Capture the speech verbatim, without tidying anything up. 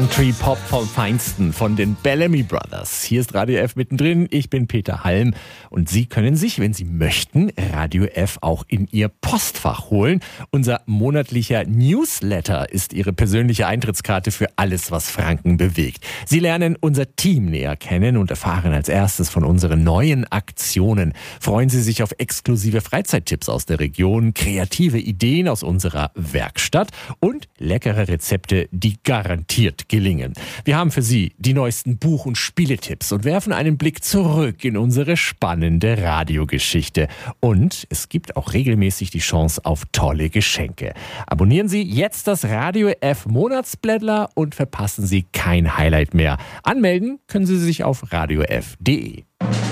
Country Pop vom Feinsten von den Bellamy Brothers. Hier ist Radio F mittendrin. Ich bin Peter Halm und Sie können sich, wenn Sie möchten, Radio F auch in Ihr Postfach holen. Unser monatlicher Newsletter ist Ihre persönliche Eintrittskarte für alles, was Franken bewegt. Sie lernen unser Team näher kennen und erfahren als erstes von unseren neuen Aktionen. Freuen Sie sich auf exklusive Freizeittipps aus der Region, kreative Ideen aus unserer Werkstatt und leckere Rezepte, die garantiert gelingen. Wir haben für Sie die neuesten Buch- und Spieletipps und werfen einen Blick zurück in unsere spannende Radiogeschichte. Und es gibt auch regelmäßig die Chance auf tolle Geschenke. Abonnieren Sie jetzt das Radio F Monatsblättler und verpassen Sie kein Highlight mehr. Anmelden können Sie sich auf radio f punkt de.